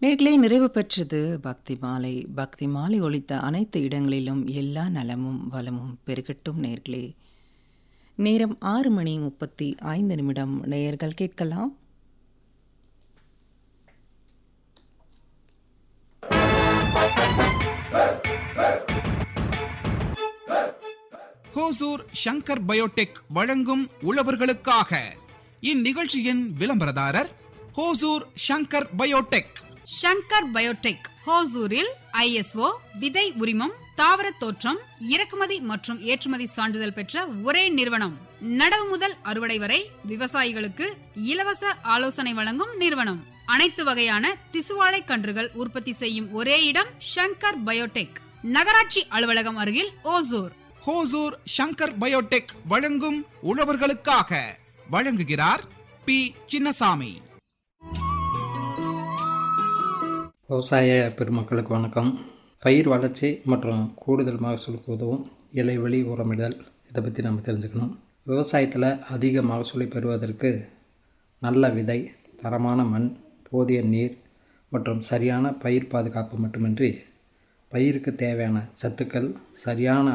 நேர்களே, நிறைவு பெற்றது பக்தி மாலை. பக்தி மாலை ஒலித்த அனைத்து இடங்களிலும் எல்லா நலமும் வளமும் பெருகட்டும். நேர்களே, நேரம் 6:35. நேயர்கள் கேட்கலாம் ஹோசூர் ஷங்கர் பயோடெக் வழங்கும் உழவர்களுக்காக. இந்நிகழ்ச்சியின் விளம்பரதாரர் Hosur Shankar Biotech. Shankar Biotech ஹோசூரில் ISO விதை உரிமம், தாவர தோற்றம், இறக்குமதி மற்றும் ஏற்றுமதி சான்றிதழ் பெற்ற ஒரே நிறுவனம். நடவு முதல் அறுவடை வரை விவசாயிகளுக்கு இலவச ஆலோசனை வழங்கும் நிறுவனம். அனைத்து வகையான திசுவாழை கன்றுகள் உற்பத்தி செய்யும் ஒரே இடம் ஷங்கர் பயோடெக். நகராட்சி அலுவலகம் அருகில் ஓசூர். ஹோசூர் ஷங்கர் பயோடெக் வழங்கும் உழவர்களுக்காக. வழங்குகிறார் பி. சின்னசாமி. விவசாய பெருமக்களுக்கு வணக்கம். பயிர் வளர்ச்சி மற்றும் கூடுதல் மகசூலுக்கு உதவும் இலைவெளி உரமிடல், இதை பற்றி நம்ம தெரிஞ்சுக்கணும். விவசாயத்தில் அதிக மகசூலை பெறுவதற்கு நல்ல விதை, தரமான மண், போதிய நீர் மற்றும் சரியான பயிர் பாதுகாப்பு மட்டுமின்றி பயிருக்கு தேவையான சத்துக்கள் சரியான